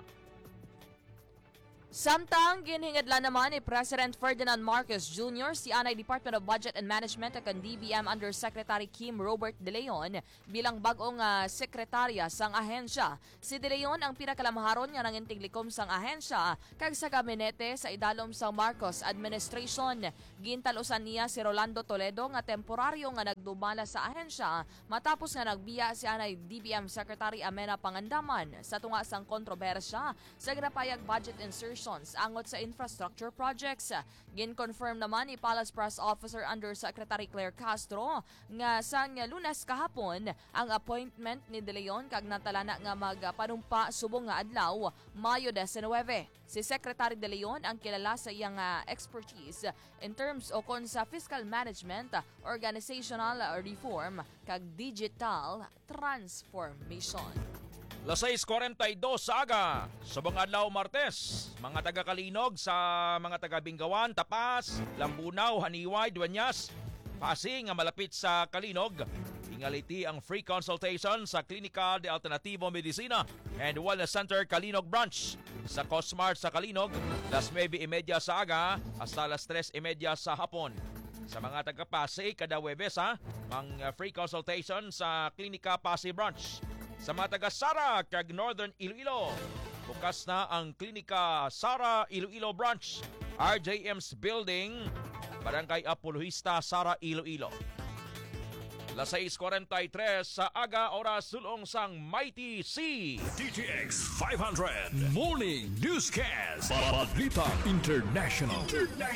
Samtang ginhingadla naman ni President Ferdinand Marcos Jr. si Anay Department of Budget and Management at DBM Undersecretary Kim Robert De Leon bilang bagong sekretarya sang ahensya. Si De Leon ang pinakalamharon nga nangintig likom sang ahensya kag sa gabinete sa idalom sang Marcos administration. Gintalusan niya si Rolando Toledo nga temporaryo nga nagdumala sa ahensya matapos nga nagbiya si Anay DBM Secretary Amena Pangandaman sa tunga sang kontrobersya sa ginapayag budget insertion angot sa infrastructure projects. Gin-confirm naman ni Palace Press Officer Undersecretary Claire Castro nga sang Lunes kahapon ang appointment ni De Leon kag natalana nga magpanumpa subong nga adlaw Mayo 19. Si Secretary De Leon ang kilala sa iyang expertise in terms o kon sa fiscal management, organizational reform kag digital transformation. Las 6:42 sa aga, subong adlaw Martes, mga taga-Kalinog sa mga taga-Bingawan, Tapas, Lambunaw, Haniway, Dueñas, Pasig nga malapit sa Kalinog. Ingaliti ang free consultation sa Klinika de Alternativo Medicina and Wellness Center Kalinog Branch. Sa Cosmart sa Kalinog, las 9:30 sa aga hasta las 3:30 sa hapon. Sa mga taga-Pasig, kada Huwebes ang free consultation sa Klinika Pasig Branch. Sa mga taga-Sara kag Northern Iloilo, bukas na ang Klinika Sara Iloilo Branch, RJM's Building, Barangay Apologista, Sara Iloilo. Las 6:43 sa aga, oras sulong sang Mighty C. DTX 500 Morning Newscast. Balita International.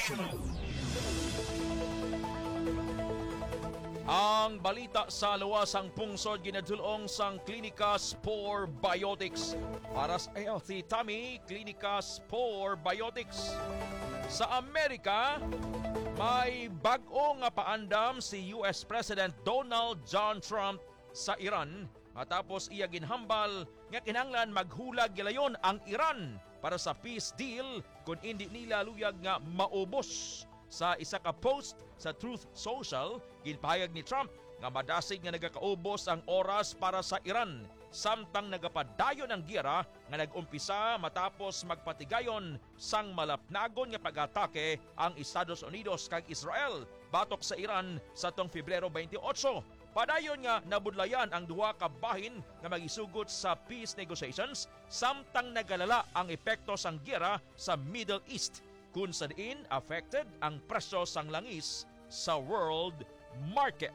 Ang balita sa luwasang pungsod ginadulong sang Klinika Spore Biotics. Para sa healthy tummy, Klinika Spore Biotics. Sa Amerika, may bag-o nga paandam si US President Donald John Trump sa Iran matapos iya ginhambal nga kinahanglan maghulag gilayon ang Iran para sa peace deal kung hindi nila luyag nga maubos. Sa isa ka post sa Truth Social, ginpahayag ni Trump nga madasig nga nagakaubos ang oras para sa Iran samtang nagapadayon ang giyera nga nagumpisa matapos magpatigayon sang malapnagon nga pag-atake ang Estados Unidos kag Israel batok sa Iran sa tong Pebrero 28. Padayon nga nabudlayan ang duha ka bahin nga magisugod sa peace negotiations samtang nagalala ang epekto sang giyera sa Middle East kung sa diin affected ang presyo sang langis sa world market.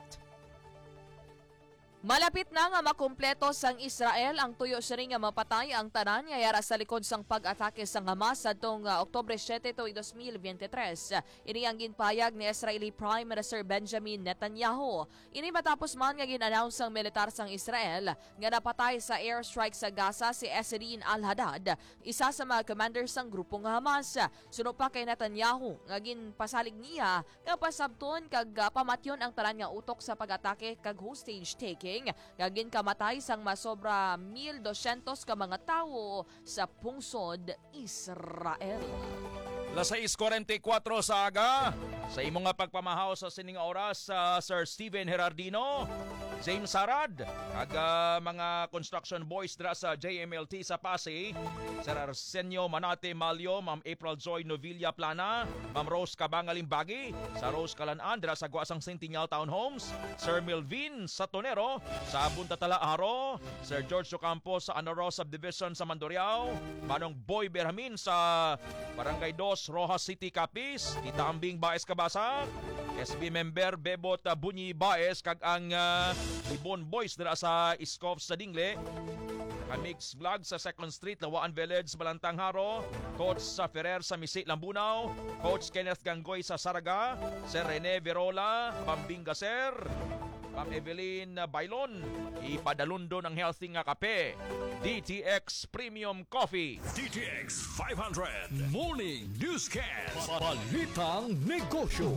Malapit na nga makumpleto sang Israel ang tuyo siya nga mapatay ang tanan nga yara sa likod sang pag-atake sang Hamas adtong Oktubre 7, 2023. Ini ang ginpayag ni Israeli Prime Minister Benjamin Netanyahu. Ini matapos man nga gin-announce sang militar sang Israel nga napatay sa airstrike sa Gaza si Esserin al-Haddad, isa sa mga commander sang grupong Hamas. Suno pa kay Netanyahu nga ginpasalig niya nga pasabton kag pamatyon ang tanan nga utok sa pag-atake kag hostage taking nga ginkamatay sang masobra 1,200 ka mga tawo sa pungsod Israel. Las 6:44 sa aga, sa imong nga pagpamahaw sa sining oras sa Sir Steven Herardino, James Sarad, ag mga construction boys dra sa JMLT sa Pasay, Sir Arsenio Manate Malio, Ma'am April Joy Novilla Plana, Ma'am Rose Kabangalimbagi, sa Rose Kalanaan dra sa Guasang Centennial Townhomes, Sir Melvin Satonero sa Buntatala Aro, Sir George Ocampo sa Anoro Subdivision sa Mandurriao, Manong Boy Berhamin sa Barangay 2 Rojas City Capiz, Tita Ambing Baez Kabasa, SB member Bebot Bunyi Baez kag ang Libon Boys dira sa Iskop sa Dingle, Mix Vlog sa 2nd Street, Lawaan Village, Balantang Haro, Coach sa Ferrer sa Misi, Lambunaw, Coach Kenneth Gangoy sa Saraga, Sir Rene Verola, Pambinga Sir, Ma'am Evelyn Bailon, ipadalundon ng healthy nga kape, DTX Premium Coffee. DTX 500 Morning Newscast. Balitang negosyo.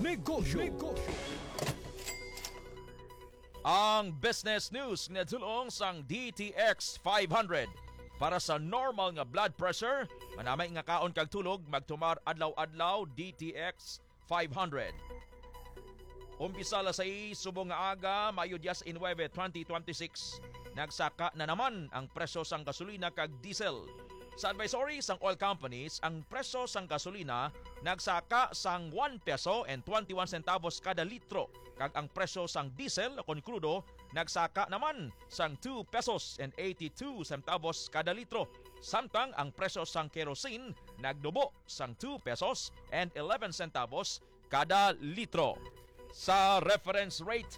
Ang business news nga tulong sang DTX 500 para sa normal nga blood pressure, manamay nga kaon kag tulog magtumar adlaw-adlaw DTX 500. Umpisa la sa subong nga aga, Mayo 19, 2026. Nagsaka na naman ang presyo sang gasolina kag diesel. Sa advisory sang oil companies, ang presyo sang gasolina nagsaka sang 1 peso and 21 centavos kada litro. Kag ang presyo sang diesel kon krudo nagsaka naman sang 2 pesos and 82 centavos kada litro. Samtang ang presyo sang kerosene nagdubo sang 2 pesos and 11 centavos kada litro. Sa reference rate,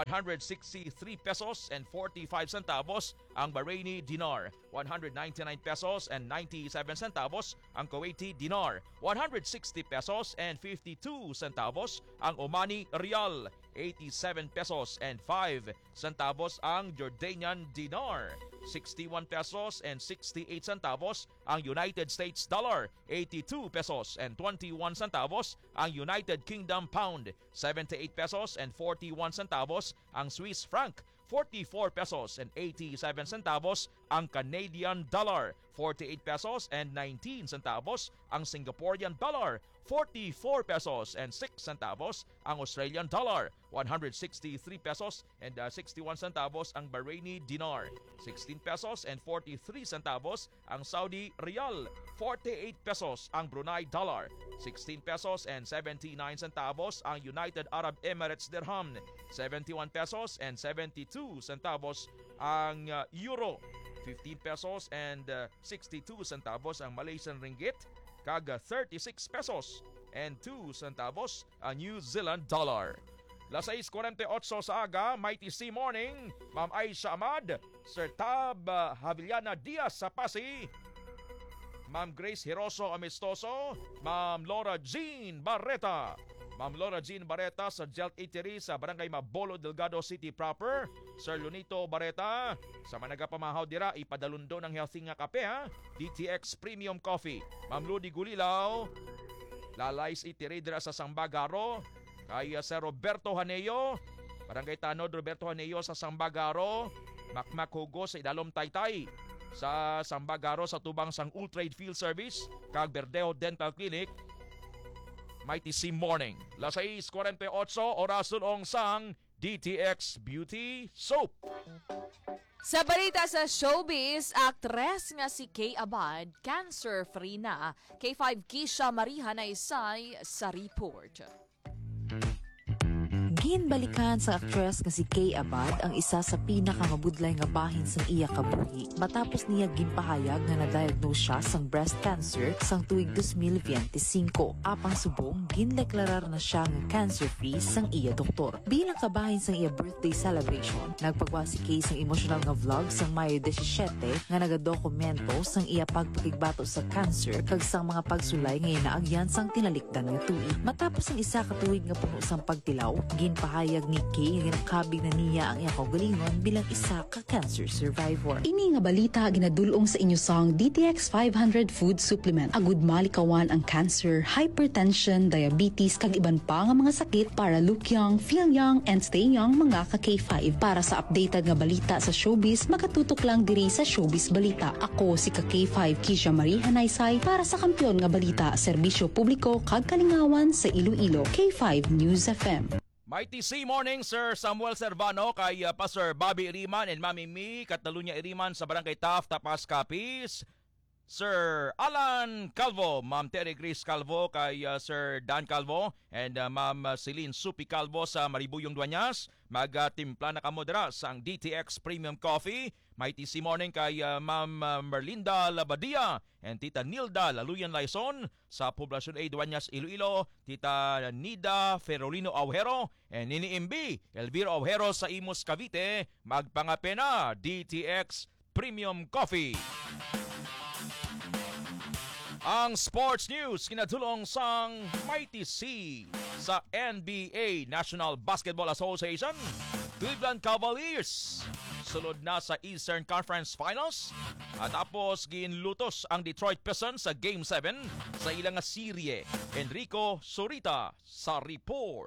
163 pesos and 45 centavos ang Bahraini dinar, 199 pesos and 97 centavos ang Kuwaiti dinar, 160 pesos and 52 centavos ang Omani rial, 87 pesos and 5 centavos ang Jordanian dinar, 61 pesos and 68 centavos ang United States dollar, 82 pesos and 21 centavos ang United Kingdom pound, 78 pesos and 41 centavos ang Swiss franc, 44 pesos and 87 centavos ang Canadian dollar, 48 pesos and 19 centavos ang Singaporean dollar, 44 pesos and 6 centavos ang Australian dollar, 163 pesos and 61 centavos ang Bahraini dinar, 16 pesos and 43 centavos ang Saudi rial, 48 pesos ang Brunei dollar, 16 pesos and 79 centavos ang United Arab Emirates dirham, 71 pesos and 72 centavos ang euro, 15 pesos and 62 centavos ang Malaysian ringgit, kag 36 pesos and 2 centavos ang New Zealand dollar. Las 6:48 sa aga, Mighty C Morning, Ma'am Aisha Ahmad, Sir Tab Havillana Diaz sa Pasay, Ma'am Grace Hiroso Amistoso, Ma'am Laura Jean Barreta, Ma'am Laura Jean Barreta sa Jelt Eatery sa Barangay Mabolo, Delgado City proper, Sir Lunito Barreta, sa managapamahaw dira, ipadalundo ng healthy nga kape ha, DTX Premium Coffee, Ma'am Ludi Gulilaw, Lalais Eatery dira sa Sambagaro, kay Sir Roberto Haneo, Barangay Tanod Roberto Haneo sa Sambagaro, Makmak Hugo sa Idalom Taytay, sa Sambagaro sa tubang sang Ultrade Field Service, kag Berdeo Dental Clinic, Mighty C Morning. Las 6:48 oras sulong sang DTX Beauty Soap. Sa balita sa showbiz, actress nga si Kay Abad, cancer-free na. K5 Kisha Mariha na isay sa report. Ginbalikan sa aktres nga si Kay Abad ang isa sa pinakamabudlay nga bahin sang iya kabuhi matapos niya ginpahayag nga na-diagnose siya sang breast cancer sang tuig 2025. Apang subong, gindeklarar na siya nga cancer-free sang iya doktor. Bilang kabahin sang iya birthday celebration, nagpagawa si Kay sang emotional nga vlog sang Mayo 17 nga nagadokumento sang iya pagpakigbato sa cancer kag sang mga pagsulay nga inaagyan sang tinalikdan nga tuig. Matapos ang isa ka tuig nga puno sang pagtilaw, ginpahayag ni Kay nga nakabig na niya ang iyang kaugalingon bilang isa ka cancer survivor. Ini nga balita ginadulong sa inyo sang DTX 500 food supplement. Agud malikawan ang cancer, hypertension, diabetes kag iban pa nga mga sakit para look young, feel young, and stay young mga ka K5. Para sa updated nga balita sa showbiz, makatutok lang diri sa Showbiz Balita. Ako si ka K5 Kisha Mariha Naysay para sa Kampiyon nga Balita, Serbisyo Publiko kag Kalingawan sa Iloilo. K5 News FM. Mighty C morning, Sir Samuel Servano, kay Pastor Bobby Iriman and Mami Mi, Katalunya Iriman sa Barangay Taft, Tapas Capiz. Sir Alan Calvo, Ma'am Terry Grace Calvo, kay Sir Dan Calvo, and Ma'am Celine Supi Calvo sa Maribuyong Duanyas. Magtimpla na kamodera sa DTX Premium Coffee. Mighty C morning kay Ma'am Merlinda Labadia and Tita Nilda Laluyan Laison sa Poblacion A Duanyas Iloilo, Tita Nida Ferolino Aujero and Nini Imbi Elvira Aujero sa Imus Cavite. Magpangapena DTX Premium Coffee. Ang sports news kinatulong sang Mighty C sa NBA National Basketball Association. Cleveland Cavaliers sulod na sa Eastern Conference Finals at tapos ginlutos ang Detroit Pistons sa Game 7 sa ilang serye. Enrico Sorita sa report.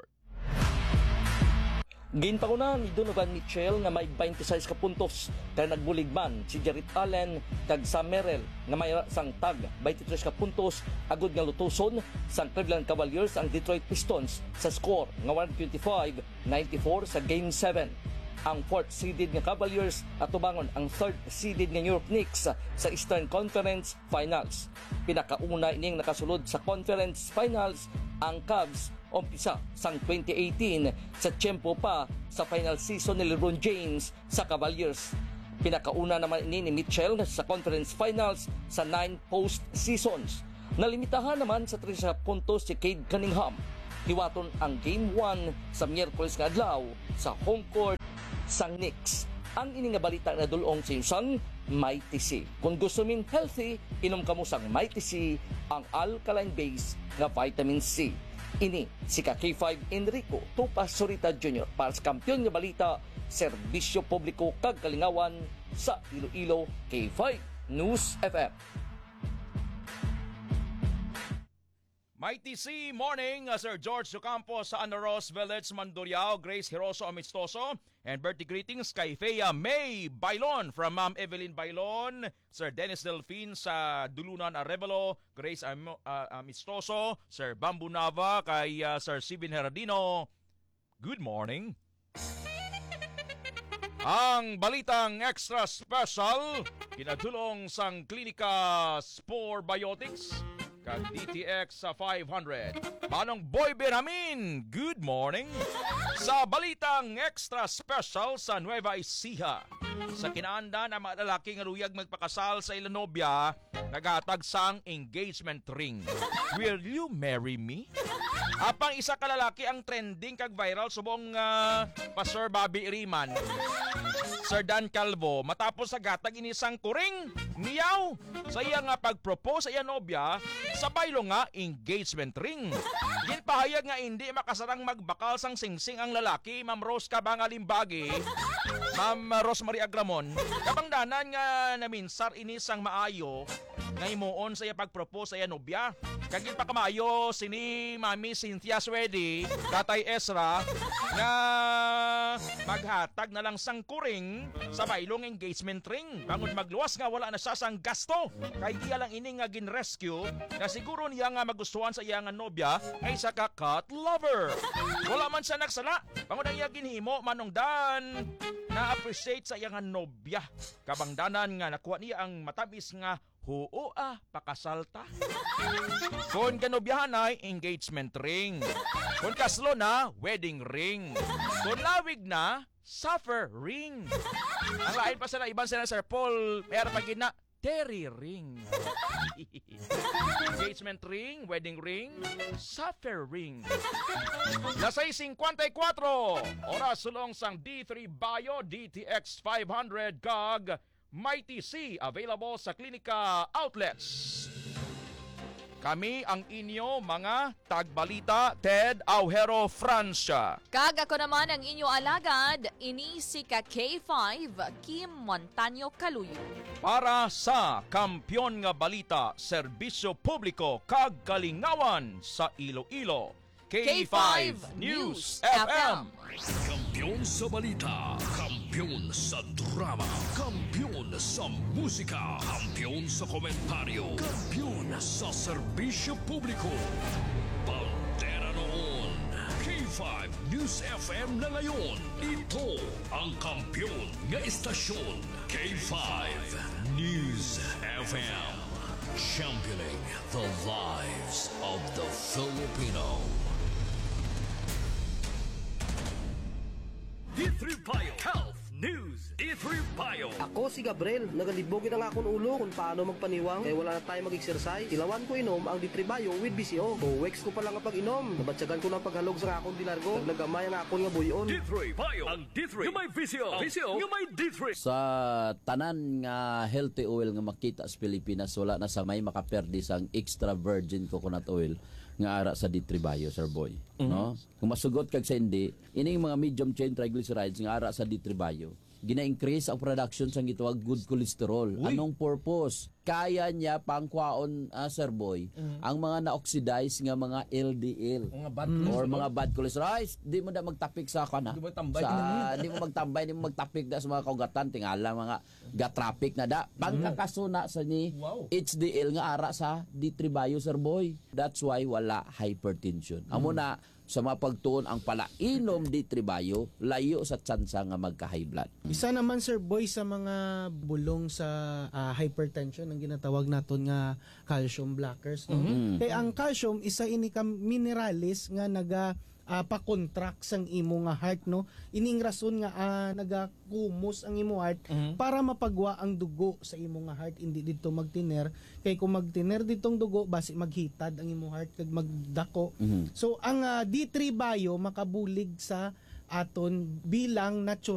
Ginpanguna ni Donovan Mitchell nga may 26 ka puntos kaya nagbuligman si Jarrett Allen kag Sam Merrill nga may sang tag 23 ka puntos agud nga lutuson sang Cleveland Cavaliers ang Detroit Pistons sa score nga 125-94 sa Game 7. Ang 4th seeded nga Cavaliers at tubangon ang 3rd seeded nga New York Knicks sa Eastern Conference Finals. Pinakauna ining nakasulod sa Conference Finals ang Cavs umpisa sang 2018 sa tiyempo pa sa final season ni LeBron James sa Cavaliers. Pinakauna naman ini ni Mitchell sa Conference Finals sa 9 post-seasons. Nalimitahan naman sa 30 puntos si Cade Cunningham. Hiwaton ang Game 1 sa Miyerkules nga adlaw sa home court sang Knicks. Ang ini nga balita na dulong sa isang Mighty C. Kung gusto min healthy, inom kamo sang Mighty C, ang alkaline base nga vitamin C. Ini si K5 Enrico Tupas Sorita Jr. para sa Kampiyon nga Balita, Serbisyo Publiko kag Kalingawan sa Iloilo. K5 News FM. Mighty C morning, Sir George Ocampo sa Anaros Village, Mandurriao, Grace Hiroso Amistoso, and birthday greetings kay Fea May Bailon from Ma'am Evelyn Bailon, Sir Dennis Delfin sa Dulunan Arevalo, Grace Amistoso, Sir Bambu Nava kay Sir Sibin Heradino. Good morning. Ang balitang extra special kinatulong sang Klinika Spore Biotics kag DTX sa 500. Manong Boy Benjamin, good morning. Sa balitang extra special sa Nueva Ecija, sa kinaanda na mga lalaki nga luyag magpakasal sa ilang nobya, naghatag sang engagement ring. Will you marry me? Apang isa ka lalaki ang trending kag viral subong Pastor Bobby Iriman, Sir Dan Calvo, matapos sa gatag inisang kuring niyaw sa iya nga pag-propose sa iya nobya, sa baylo nga engagement ring. Ginpahayag nga hindi makasarang magbakal sang singsing ang lalaki, Ma'am Rose Kabangalimbagi, Ma'am Rosemary Agramon, kabang danan nga naminsar inisang maayo nga imuon sa iya pag-propose sa iya nobya. Kagin pa kamayo sini Mami Cynthia Swedi, Tatay Ezra, nga maghatag na lang sang kuring sa baylong engagement ring. Bangod magluwas nga wala na siya sang gasto. Kay iya lang ini nga gin-rescue na siguro niya nga magustuhan sa iya nga nobya ay sa cat lover. Wala man siya nagsala. Bangod ang iya ginhimo manungdan na-appreciate sa iya nga nobya. Kabangdanan nga nakuha niya ang matamis nga pakasalta. Kung kanobyahan ay engagement ring. Kung kaslo na, wedding ring. Kung lawig na, suffer ring. Ang lain pa sila, ibang sila Sir Paul, mayroon pa gina, Terry ring. Engagement ring, wedding ring, suffer ring. Lasay 54, oras sulong sang D3 Bio DTX 500 GAG Mighty C, available sa klinika outlets. Kami ang inyo mga tagbalita, Ted Aujero Francia. Kag ako naman ang inyo alagad, ini si ka K5, Kim Montaño Caluyo. Para sa Kampyon nga Balita, Serbisyo Publiko kag Kalingawan sa Iloilo, K5 News FM. Kampiyon sa balita, kampiyon sa drama, kampiyon sa musika, kampiyon sa komentaryo, kampiyon sa serbisyo publiko. Pantera noon, K5 News FM na ngayon. Ito ang kampiyon nga istasyon, K5 News FM. Championing the lives of the Filipino. D3 Bio Health News. D3 Bio. Ako si Gabriel, nagalibogin ang akong ulo kung paano magpaniwang kaya wala na tayo mag-exercise. Ilawan ko inom ang D3 Bio with BCO. Weeks ko pa lang ang pag-inom. Nabatsagan ko ng paghalog sa akong dilargo. Nagnagamay ang akong nga buyon. D3 Bio. Ang D3 yung may BCO. BCO yung may D3. Sa tanan nga healthy oil nga makita sa Pilipinas, wala na sa may makaperdi sang extra virgin coconut oil nga ara sa D3 Bio, Sir Boy. No? Kung masugot kag sa hindi, ining mga medium chain triglycerides nga ara sa D3 Bio, gina-increase ang production sa gitawag good cholesterol. Anong purpose? Kaya niya pangkwaon, Sir Boy, ang mga na-oxidize nga mga LDL or mga bad cholesterol. Ay, di mo na magtapik sa kana. Di mo magtambay, di mo magtapik da sa mga kaugatan, tingala mga gatrapik na da. Pagkakasuna sa ni HDL nga ara sa D3 Bio, Sir Boy. That's why wala hypertension. Amo na sa mga pagtuon ang palainom D3 Bio, layo sa tsansa nga magka-high blood. Isa naman, Sir Boy, sa mga bulong sa hypertension ang ginatawag naton nga calcium blockers. No? Kaya ang calcium, isa ini ka mineralis nga pa-contract sang imo nga heart, no? Ining rason nga nagakumos ang imo heart para mapagwa ang dugo sa imo nga heart, hindi dito magtiner. Kay kung magtiner ditong dugo, basi maghitad ang imo heart kag magdako. So ang D3 Bio makabulig sa aton bilang natural